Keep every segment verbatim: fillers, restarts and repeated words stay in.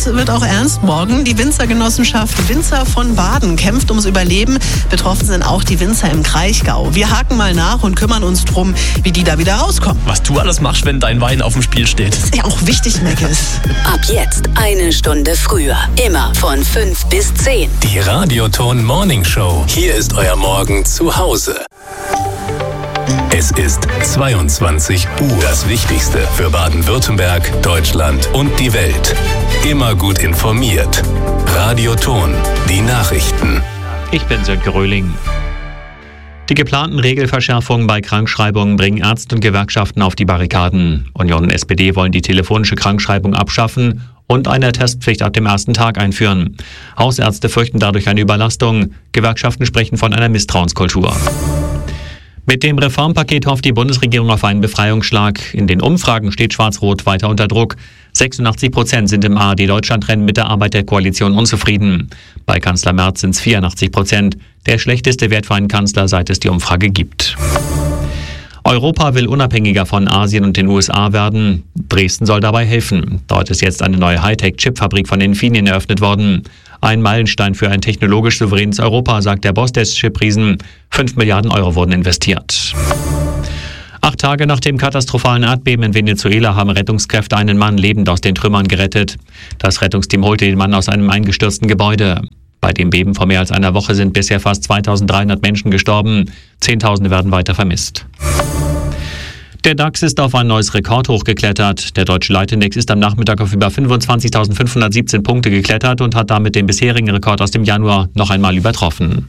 wird auch ernst morgen. Die Winzergenossenschaft Winzer von Baden kämpft ums Überleben. Betroffen sind auch die Winzer im Kraichgau. Wir haken mal nach und kümmern uns drum, wie die da wieder rauskommen. Was du alles machst, wenn dein Wein auf dem Spiel steht. Das ist ja auch wichtig, Meckes. Ab jetzt eine Stunde früher. Immer von fünf bis zehn. Die Radioton Morning Show. Hier ist euer Morgen zu Hause. Es ist zweiundzwanzig Uhr. Das Wichtigste für Baden-Württemberg, Deutschland und die Welt. Immer gut informiert. Radioton, die Nachrichten. Ich bin Sönke Röhling. Die geplanten Regelverschärfungen bei Krankschreibungen bringen Ärzte und Gewerkschaften auf die Barrikaden. Union und S P D wollen die telefonische Krankschreibung abschaffen und eine Testpflicht ab dem ersten Tag einführen. Hausärzte fürchten dadurch eine Überlastung. Gewerkschaften sprechen von einer Misstrauenskultur. Mit dem Reformpaket hofft die Bundesregierung auf einen Befreiungsschlag. In den Umfragen steht Schwarz-Rot weiter unter Druck. sechsundachtzig Prozent sind im A R D-Deutschland-Rennen mit der Arbeit der Koalition unzufrieden. Bei Kanzler Merz sind es vierundachtzig Prozent. Der schlechteste Wert für einen Kanzler, seit es die Umfrage gibt. Europa will unabhängiger von Asien und den U S A werden. Dresden soll dabei helfen. Dort ist jetzt eine neue Hightech-Chipfabrik von Infineon eröffnet worden. Ein Meilenstein für ein technologisch souveränes Europa, sagt der Boss des Chipriesen. Fünf Milliarden Euro wurden investiert. Acht Tage nach dem katastrophalen Erdbeben in Venezuela haben Rettungskräfte einen Mann lebend aus den Trümmern gerettet. Das Rettungsteam holte den Mann aus einem eingestürzten Gebäude. Bei dem Beben vor mehr als einer Woche sind bisher fast zweitausenddreihundert Menschen gestorben. Zehntausende werden weiter vermisst. Der DAX ist auf ein neues Rekordhoch geklettert. Der deutsche Leitindex ist am Nachmittag auf über fünfundzwanzigtausendfünfhundertsiebzehn Punkte geklettert und hat damit den bisherigen Rekord aus dem Januar noch einmal übertroffen.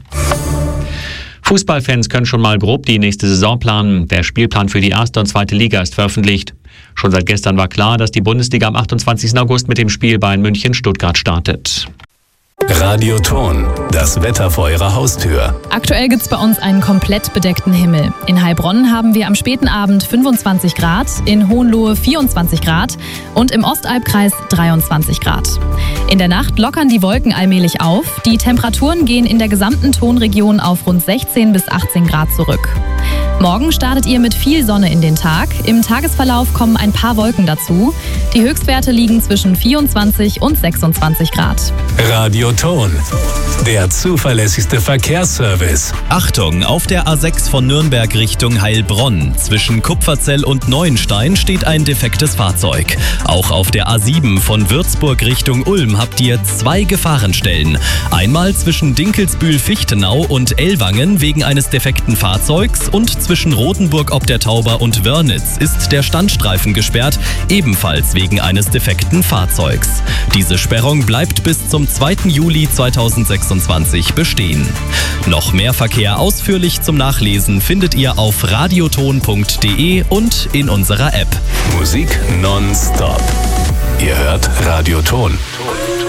Fußballfans können schon mal grob die nächste Saison planen. Der Spielplan für die erste und zweite Liga ist veröffentlicht. Schon seit gestern war klar, dass die Bundesliga am achtundzwanzigsten August mit dem Spiel Bayern München-Stuttgart startet. Radioton, das Wetter vor eurer Haustür. Aktuell gibt's bei uns einen komplett bedeckten Himmel. In Heilbronn haben wir am späten Abend fünfundzwanzig Grad, in Hohenlohe vierundzwanzig Grad und im Ostalbkreis dreiundzwanzig Grad. In der Nacht lockern die Wolken allmählich auf. Die Temperaturen gehen in der gesamten Tonregion auf rund sechzehn bis achtzehn Grad zurück. Morgen startet ihr mit viel Sonne in den Tag. Im Tagesverlauf kommen ein paar Wolken dazu. Die Höchstwerte liegen zwischen vierundzwanzig und sechsundzwanzig Grad. Radioton, der zuverlässigste Verkehrsservice. Achtung, auf der A sechs von Nürnberg Richtung Heilbronn. Zwischen Kupferzell und Neuenstein steht ein defektes Fahrzeug. Auch auf der A sieben von Würzburg Richtung Ulm habt ihr zwei Gefahrenstellen. Einmal zwischen Dinkelsbühl-Fichtenau und Ellwangen wegen eines defekten Fahrzeugs und zwischen Rotenburg ob der Tauber und Wörnitz ist der Standstreifen gesperrt, ebenfalls wegen eines defekten Fahrzeugs. Diese Sperrung bleibt bis zum zweiten Juli zweitausendsechsundzwanzig bestehen. Noch mehr Verkehr ausführlich zum Nachlesen findet ihr auf radioton punkt de und in unserer App. Musik nonstop. Ihr hört Radioton.